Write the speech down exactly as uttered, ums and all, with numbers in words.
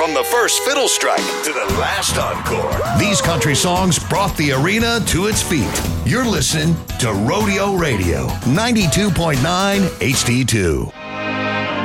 From the first fiddle strike to the last encore, these country songs brought the arena to its feet. You're listening to Rodeo Radio, ninety-two point nine H D two.